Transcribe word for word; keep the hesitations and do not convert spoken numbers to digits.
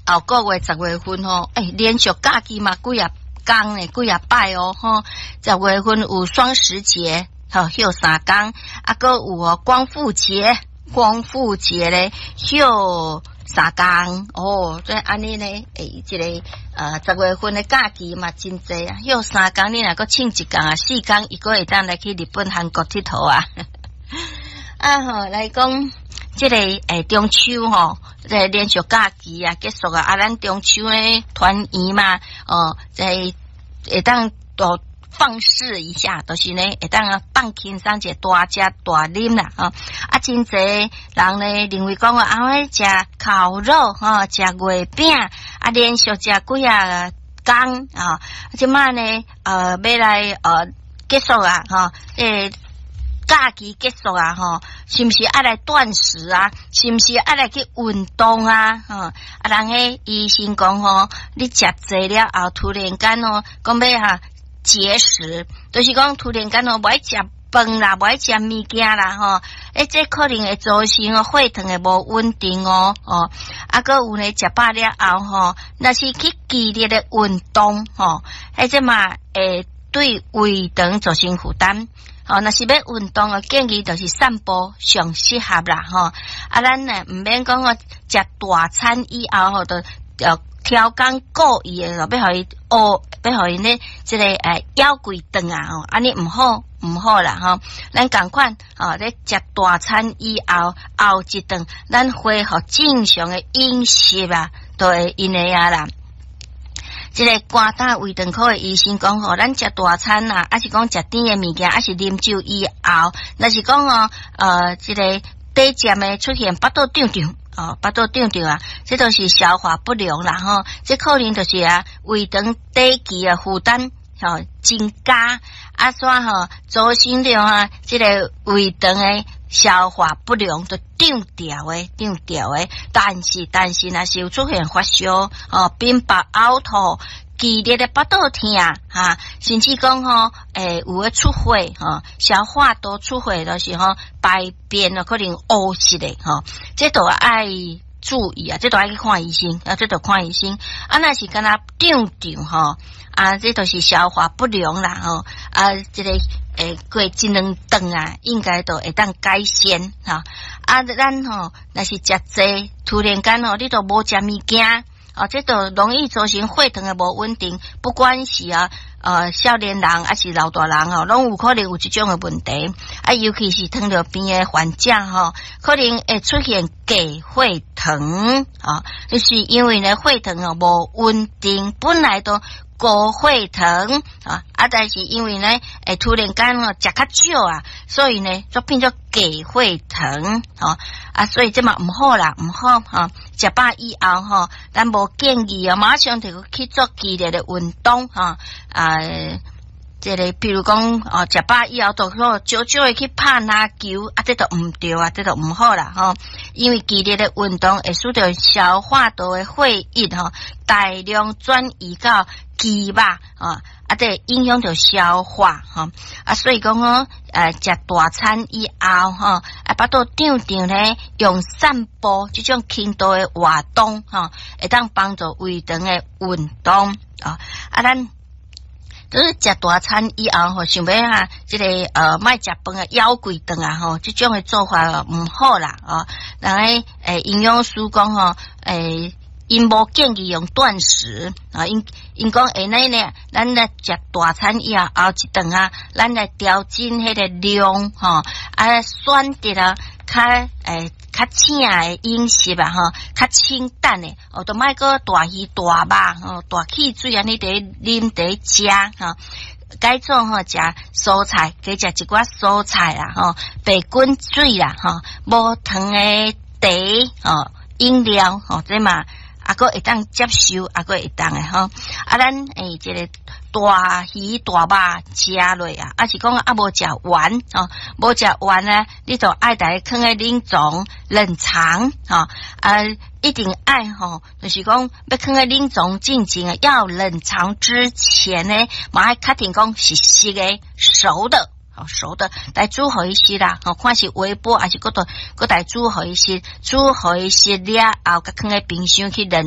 后个月十月份吼，诶、欸，连续假期嘛，几啊天呢，几啊摆哦，吼，十月份有双十节，吼，休三天，啊，个有哦光复节，光复节咧休三天，哦，所以安尼呢，诶、欸，这个呃十月份的假期嘛真济啊，休三天，你若个请一天啊，四天伊个会当来去日本、韩国佚佗啊，啊吼，来讲。这个诶、欸、中秋吼，这个连续假期啊结束啊，啊咱中秋诶团圆嘛，哦，在会当都放肆一下，就是呢会当放轻松者大食大啉啦，吼、哦、啊真济人呢认为讲啊，爱食烤肉吼，食、哦、月饼啊，连续食几啊天啊，即摆呢呃要来呃结束啊，吼、哦、诶。假期结束啊，吼，是毋是爱来断食啊？是毋是爱来去运动啊？吼、啊，啊，人迄医生讲吼，你食济了后，突然间哦，讲要哈节食，就是讲突然间哦，无爱食饭啦，无爱食物件啦，吼，诶，这可能会造成哦血糖诶无稳定哦，哦，啊，个有呢食饱了后吼，若是去激烈诶运动吼，迄即嘛会对胃肠造成负担。哦，若是要运动啊，建议就是散步上适合啦，吼、哦。啊，咱呢毋免讲哦，食大餐以后吼，就要挑工故意诶，要互伊哦，要互伊呢，即、这个诶腰椎长啊，吼，安尼毋好毋好啦，吼、哦。咱共款哦，咧食大餐以后后一顿，咱恢复正常诶饮食啊，都会因诶啊啦。即个肝胆胃肠科诶医生讲吼，咱食大餐啊，还是讲食甜诶物件，还是啉酒以后，若是讲哦，呃，即、这个底渐诶出现腹肚胀胀，哦，腹肚胀胀啊，这都是消化不良啦吼，这可能就是啊胃肠底期啊负担吼增加，啊煞吼造成了啊，即、这个胃肠诶消化不良就胀掉诶，胀掉诶。但是但是若是有出现发烧哦，并发呕吐、激烈的腹肚痛哈，甚至讲吼，诶有诶出血吼，消化道出血就是吼排便哦可能乌实诶吼，这都爱注意啊，这都爱去看医生啊，这都看医生啊，若是敢若胀胀吼啊，这都是消化不良啦吼啊，这个。诶，过一两顿啊，应该都会当改善哈。啊，咱吼，若是食济，突然间吼，你都无食物件，啊，这都容易造成血糖诶无稳定。不管是啊，呃，少年人还是老大人吼，拢有可能有这种诶问题。啊，尤其是糖尿病诶患者吼，可能会出现低血糖啊，就是因为呢血糖哦无稳定，本来都。高血糖啊，啊，但是因为呢，诶，突然间哦食较少啊，所以呢，就变咗低血糖，哦，啊，所以这嘛唔好啦，唔好哈，食饱以后哈，咱无建议啊，马上就去做激烈的运动哈，啊。这个比如讲哦，食饱以后就说少少的去拍篮球，啊，这都唔对啊，这都唔好啦吼。因为激烈的运动会使到消化道的血液吼大量转移到肌肉啊，啊，这影响到消化哈啊，所以讲哦，呃，食大餐以后哈，啊，腹肚胀胀咧，用散步这种轻度的活动哈，会当帮助胃肠的运动啊，啊，咱。就是食大餐以后吼，想要哈，这个呃，卖食饭啊，腰椎长啊吼，这种的做法唔好啦哦。人诶，诶，营养师讲吼，诶，因无建议用断食啊，因因讲下呢呢，咱来食大餐以后后一顿啊，咱来调整迄个量吼，啊，选择啊，较诶。较轻诶饮食啊，吼，较清淡诶，哦，都莫个大鱼大肉，吼，大汽水安尼伫啉伫食，吼，改做吼食蔬菜，加食一寡蔬菜啦，吼，白滚水啦，吼，无糖诶茶，吼，饮料，吼，这嘛，啊个会当接受，啊个会当诶，吼，啊咱诶，这个大鱼大肉食落啊，啊是讲啊无食完哦，无食完呢，你就爱来放喺冷藏冷藏哦，啊一定爱吼，就是讲要放喺冷藏进前要冷藏之前呢，嘛爱确定讲是熟嘅熟的。熟的来煮好一些啦，哦，看是微波还是嗰度嗰来煮好一些，煮好一些了后，甲放喺冰箱去冷。